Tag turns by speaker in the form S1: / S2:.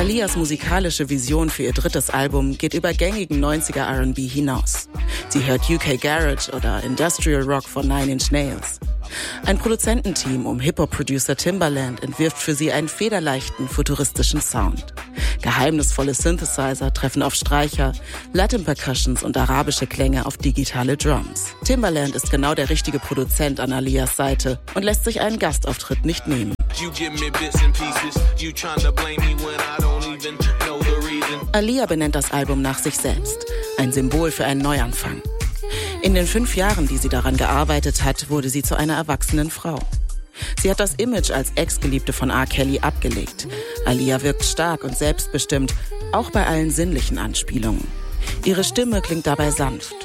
S1: Aaliyahs musikalische Vision für ihr drittes Album geht über gängigen 90er R&B hinaus. Sie hört UK Garage oder Industrial Rock von Nine Inch Nails. Ein Produzententeam um Hip-Hop-Producer Timbaland entwirft für sie einen federleichten, futuristischen Sound. Geheimnisvolle Synthesizer treffen auf Streicher, Latin Percussions und arabische Klänge auf digitale Drums. Timbaland ist genau der richtige Produzent an Aaliyahs Seite und lässt sich einen Gastauftritt nicht nehmen. Aaliyah benennt das Album nach sich selbst, ein Symbol für einen Neuanfang. In den 5 Jahren, die sie daran gearbeitet hat, wurde sie zu einer erwachsenen Frau. Sie hat das Image als Ex-Geliebte von R. Kelly abgelegt. Aaliyah wirkt stark und selbstbestimmt, auch bei allen sinnlichen Anspielungen. Ihre Stimme klingt dabei sanft.